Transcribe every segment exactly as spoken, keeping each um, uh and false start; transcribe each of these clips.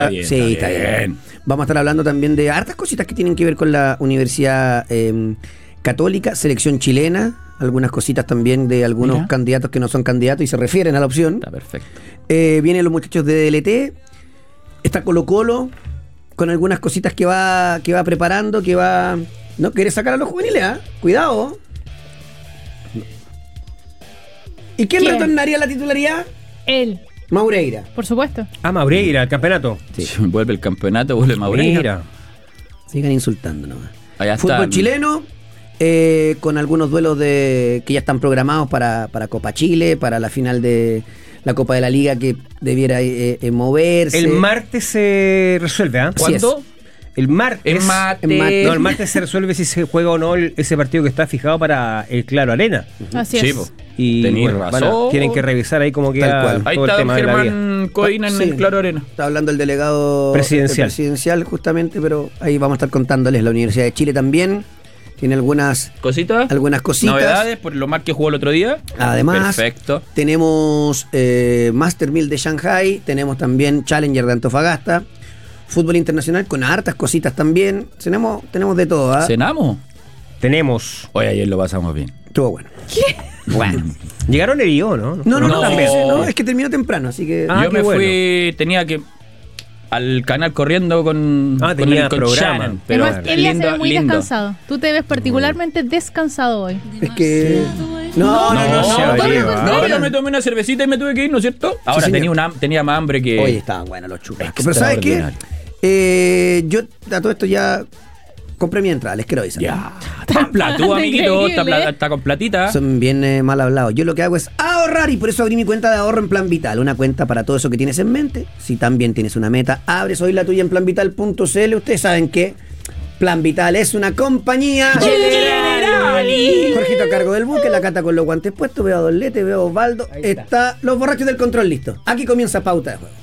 Está bien, sí, está está bien. bien. Vamos a estar hablando también de hartas cositas que tienen que ver con la Universidad eh, Católica, selección chilena, algunas cositas también de algunos Mira. candidatos que no son candidatos y se refieren a la opción. Está perfecto. Eh, vienen los muchachos de D L T, está Colo Colo, con algunas cositas que va, que va preparando, que va... No quiere sacar a los juveniles, ¿ah? Cuidado. ¿Y quién, ¿Quién? retornaría a la titularidad? Él, Maureira. por supuesto. Ah, Maureira, el campeonato. Sí. Si vuelve el campeonato, vuelve Maureira. Mira. Sigan insultando nomás. Allá Fútbol está. chileno, eh, con algunos duelos de que ya están programados para, para Copa Chile, para la final de la Copa de la Liga que debiera eh, eh, moverse. El martes se resuelve, ¿ah? Así ¿Cuándo? El martes. En mate. En mate. No, el martes se resuelve si se juega o no el- ese partido que está fijado para el Claro Arena. Así Sí, es. po. Y Tenís bueno, razón. van a- tienen que revisar ahí cómo queda cual. Ahí todo está el tema de la vida. Germán Codina en Sí. el Claro Arena. Está hablando el delegado Presidencial. eh, presidencial justamente, pero ahí vamos a estar contándoles. La Universidad de Chile también tiene algunas, ¿Cositas? algunas cositas. Novedades por lo mal que jugó el otro día. Además, Perfecto. tenemos eh, Master mil de Shanghai, tenemos también Challenger de Antofagasta, fútbol internacional con hartas cositas también. Tenemos, tenemos de todo, ¿ah? ¿Cenamos? Tenemos. Hoy ayer lo pasamos bien. Estuvo bueno. Bueno. Llegaron heridos, ¿no? No, no, no, No. también, no, es que terminó temprano, así que... Ah, Yo qué me bueno. fui, tenía que al canal corriendo con, Ah, con tenía el con programa. Shannon, pero Además, Elia se lindo, ve muy lindo. descansado. Tú te ves particularmente descansado hoy. Es que... No, no, No, no, no, sea no, Diego, no, ¿ah? yo me tomé una cervecita y me tuve que ir, ¿no es cierto? Ahora señor. tenía, una, tenía más hambre que... Oye, estaban buenos los churrascos. Pero ¿sabes qué? Extraordinario. Eh, yo a todo esto ya compré mi entrada, les quiero avisar. Ya. Está platú, amiguito, está, Increíble. pla- está con platita. Son bien eh, mal hablados. Yo lo que hago es ahorrar y por eso abrí mi cuenta de ahorro en Plan Vital. Una cuenta para todo eso que tienes en mente. Si también tienes una meta, abres hoy la tuya en plan vital punto c l. Ustedes saben que Plan Vital es una compañía. Generali. Jorgito a cargo del buque, la Cata con los guantes puestos, veo a Don Lete, veo a Osvaldo. Ahí Está. está. los borrachos del control listos. Aquí comienza Pauta de Juego.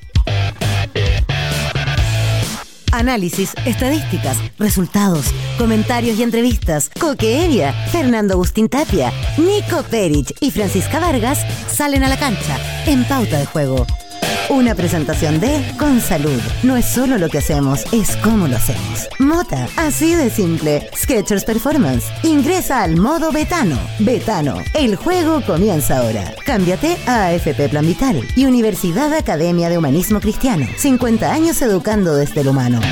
Análisis, estadísticas, resultados, comentarios y entrevistas. Coque Evia, Fernando Agustín Tapia, Nico Perich y Francisca Vargas salen a la cancha en Pauta de Juego. Una presentación de Con Salud. No es solo lo que hacemos, es cómo lo hacemos. Mota, así de simple. Skechers Performance. Ingresa al modo Betano. Betano, el juego comienza ahora. Cámbiate a A F P Plan Vital y Universidad Academia de Humanismo Cristiano. cincuenta años educando desde el humano.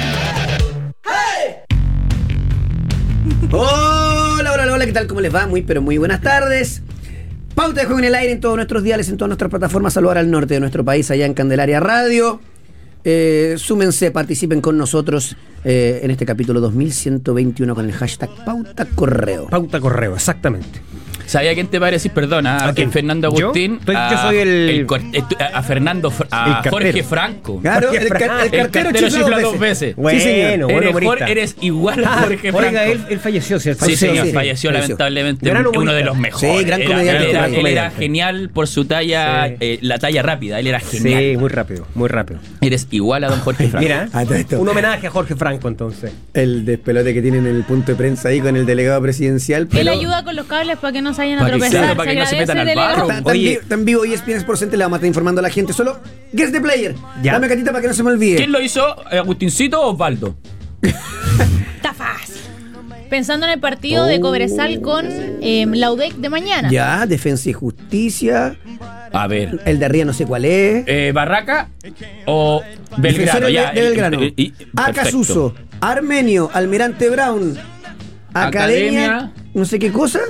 Hola, hola, hola, ¿qué tal? ¿Cómo les va? Muy, pero muy buenas tardes. Pauta de Juego en el aire en todos nuestros diales, en todas nuestras plataformas. Saludar al norte de nuestro país, allá en Candelaria Radio. Eh, súmense, participen con nosotros eh, en este capítulo dos mil ciento veintiuno con el hashtag Pauta Correo. Pauta Correo, exactamente. ¿Sabía quién te parece? Perdona, a, ¿A quién? Fernando ¿Yo? Agustín. Estoy- a, yo soy el- cor- estu- a Fernando, Fr- a El cartero. Jorge Franco. Claro, Jorge el, car- Fra- el El cartero, cartero chifla chifla dos dos veces. veces. Bueno, Sí, señor. bueno, eres, humorista. Jor- eres igual a Ah, Jorge Franco. oiga, él, él falleció, ¿cierto? Sí, Falleció, señor, sí, falleció falleció. lamentablemente. Gran Uno de humorista. los mejores. Sí, gran Era- comediante, él, era, gran él era comediante. genial por su talla, Sí. eh, la talla rápida. Él era genial. Sí, muy rápido, muy rápido. Eres igual a don Jorge Franco. Mira, Ah, todo esto. un homenaje a Jorge Franco entonces. El despelote que tienen en el punto de prensa ahí con el delegado presidencial. Él pero- ayuda con los cables para que no se vayan a Para que- tropezar. claro, para que no se agradece, metan al delegado. barro. Está, está en Oye. vivo- está en vivo y E S P N Sports Center, le vamos a estar informando a la gente. Solo guess the player. Ya. Dame catita para que no se me olvide. ¿Quién lo hizo? ¿Agustincito o Osvaldo? Está fácil. Pensando en el partido de Cobresal con eh, la U D E C de mañana. Ya, Defensa y Justicia. A ver. El de arriba no sé cuál es. Eh, ¿Barraca o Belgrano? Defensores Ya, de, de eh, Belgrano. eh, y- Acasuso, Armenio, Almirante Brown, Academia, Academia. no sé qué cosa.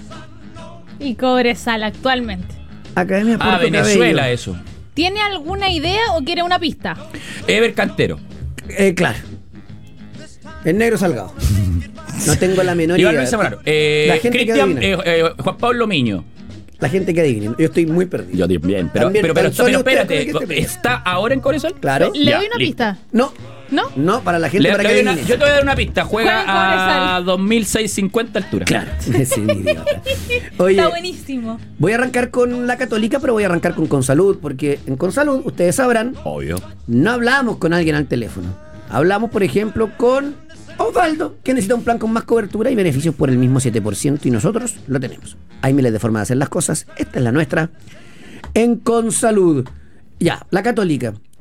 Y Cobresal actualmente. Academia Puerto Ah, Venezuela Cabello. eso. ¿Tiene alguna idea o quiere una pista? Ever Cantero. Eh, claro. El negro Salgado. No tengo la menor Iván idea. Luis Zamorano. Eh, La gente que Cristian, adivina. eh, eh, Juan Pablo Miño. La gente que adivine. Yo estoy muy perdido. Yo también, pero, También, pero, pero, tan solo pero usted espérate, con el que esté ¿está ahora en Cobresal? Claro. ¿Le Ya, doy una listo. pista? No, ¿No? no, para la gente Le- para le que doy una- adivine. yo te voy a dar una pista. Juega Juega en a Cobresal. dos mil seiscientos cincuenta altura. Claro. Sí, idiota. Oye, Está buenísimo. voy a arrancar con la Católica, pero voy a arrancar con Consalud, porque en Consalud, ustedes sabrán, Obvio. no hablamos con alguien al teléfono. Hablamos, por ejemplo, con Osvaldo, que necesita un plan con más cobertura y beneficios por el mismo siete por ciento, y nosotros lo tenemos. Hay miles de formas de hacer las cosas. Esta es la nuestra. En Consalud. Ya, la Católica.